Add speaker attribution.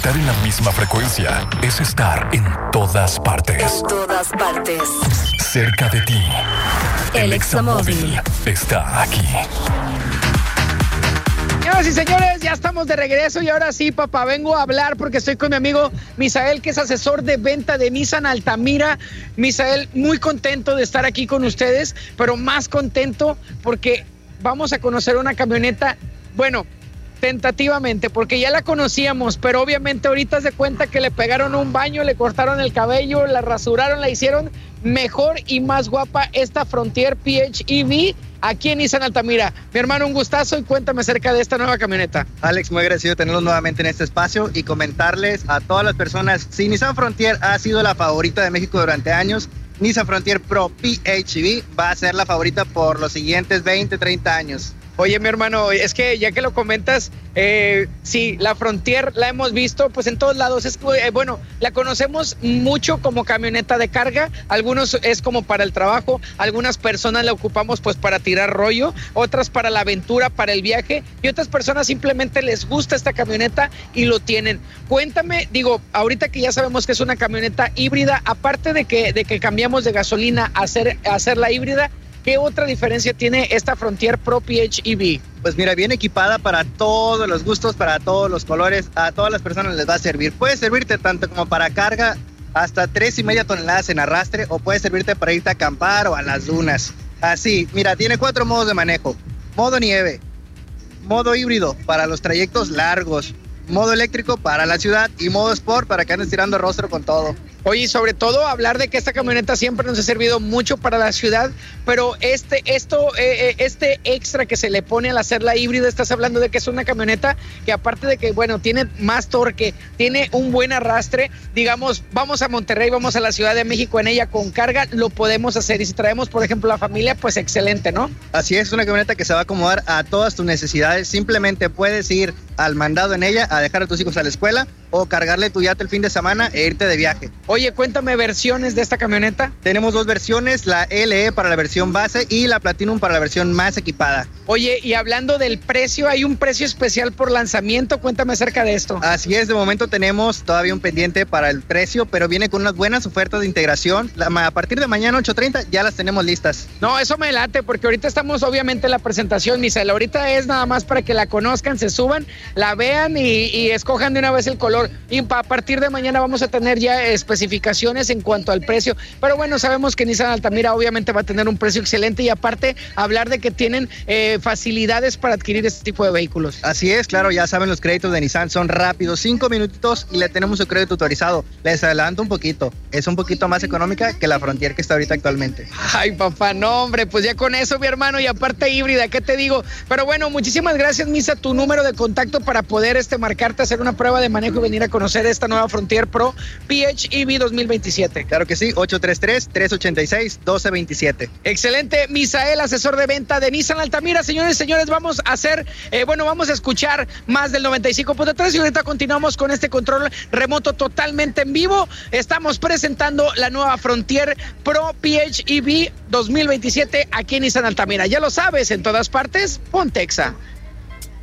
Speaker 1: Estar en la misma frecuencia es estar en todas partes.
Speaker 2: En todas partes.
Speaker 1: Cerca de ti. El Examóvil está aquí.
Speaker 3: Señoras y señores, ya estamos de regreso y ahora sí, papá, vengo a hablar porque estoy con mi amigo Misael, que es asesor de venta de Nissan Altamira. Misael, muy contento de estar aquí con ustedes, pero más contento porque vamos a conocer una camioneta, bueno, tentativamente, porque ya la conocíamos, pero obviamente ahorita se cuenta que le pegaron un baño, le cortaron el cabello, la rasuraron, la hicieron mejor y más guapa esta Frontier PHEV aquí en Nissan Altamira. Mi hermano, un gustazo y cuéntame acerca de esta nueva camioneta.
Speaker 4: Alex, muy agradecido de tenerlos nuevamente en este espacio y comentarles a todas las personas, si Nissan Frontier ha sido la favorita de México durante años, Nissan Frontier Pro PHEV va a ser la favorita por los siguientes 20, 30 años.
Speaker 3: Oye, mi hermano, es que ya que lo comentas, sí, la Frontier la hemos visto pues en todos lados. Bueno, la conocemos mucho como camioneta de carga, algunos es como para el trabajo, algunas personas la ocupamos pues para tirar rollo, otras para la aventura, para el viaje, y otras personas simplemente les gusta esta camioneta y lo tienen. Cuéntame, digo, ahorita que ya sabemos que es una camioneta híbrida, aparte de que cambiamos de gasolina a hacer la híbrida, ¿qué otra diferencia tiene esta Frontier Pro PHEV?
Speaker 4: Pues mira, bien equipada para todos los gustos, para todos los colores, a todas las personas les va a servir. Puede servirte tanto como para carga hasta 3.5 toneladas en arrastre, o puede servirte para irte a acampar o a las dunas. Así, mira, tiene 4 modos de manejo. Modo nieve, modo híbrido para los trayectos largos, modo eléctrico para la ciudad y modo sport para que andes tirando rostro con todo.
Speaker 3: Oye, y sobre todo hablar de que esta camioneta siempre nos ha servido mucho para la ciudad, pero este extra que se le pone al hacerla híbrida, estás hablando de que es una camioneta que aparte de que, bueno, tiene más torque, tiene un buen arrastre, digamos, vamos a Monterrey, vamos a la Ciudad de México en ella con carga, lo podemos hacer, y si traemos, por ejemplo, la familia, pues excelente, ¿no?
Speaker 4: Así es, una camioneta que se va a acomodar a todas tus necesidades, simplemente puedes ir al mandado en ella, a dejar a tus hijos a la escuela, o cargarle tu yate el fin de semana e irte de viaje.
Speaker 3: Oye, cuéntame versiones de esta camioneta.
Speaker 4: Tenemos 2 versiones, la LE para la versión base y la Platinum para la versión más equipada.
Speaker 3: Oye, y hablando del precio, hay un precio especial por lanzamiento, cuéntame acerca de esto.
Speaker 4: Así es, de momento tenemos todavía un pendiente para el precio, pero viene con unas buenas ofertas de integración. A partir de mañana 8:30 ya las tenemos listas.
Speaker 3: No, eso me late, porque ahorita estamos obviamente en la presentación, Misael. Ahorita es nada más para que la conozcan, se suban, la vean y escojan de una vez el color. Y a partir de mañana vamos a tener ya especificaciones en cuanto al precio. Pero bueno, sabemos que Nissan Altamira obviamente va a tener un precio excelente, y aparte hablar de que tienen facilidades para adquirir este tipo de vehículos.
Speaker 4: Así es, claro, ya saben, los créditos de Nissan son rápidos, 5 minutitos y le tenemos su crédito autorizado. Les adelanto un poquito, es un poquito más económica que la Frontier que está ahorita actualmente.
Speaker 3: Ay, papá, no, hombre, pues ya con eso, mi hermano, y aparte híbrida, ¿qué te digo? Pero bueno, muchísimas gracias, Misa, tu número de contacto para poder marcarte, hacer una prueba de manejo y venir a conocer esta nueva Frontier Pro PHEV 2027.
Speaker 4: Claro que sí, 833-386-1227.
Speaker 3: Excelente, Misael, asesor de venta de Nissan Altamira. Señores y señores, vamos a vamos a escuchar más del 95.3 y ahorita continuamos con este control remoto totalmente en vivo. Estamos presentando la nueva Frontier Pro PHEV 2027 aquí en Nissan Altamira. Ya lo sabes, en todas partes, ponte Exa.